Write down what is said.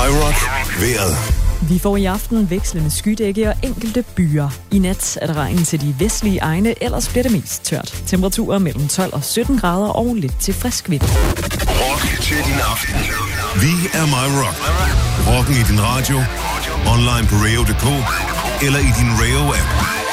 MyRock vejret. Vi får i aften vekslende skydække og enkelte byer. I nat er der regn til de vestlige egne, ellers bliver det mest tørt. Temperaturer mellem 12 og 17 grader og lidt til frisk vind. Rock til din aften. Vi er MyRock. Rocken i din radio, online på radio.dk eller i din Radio-app.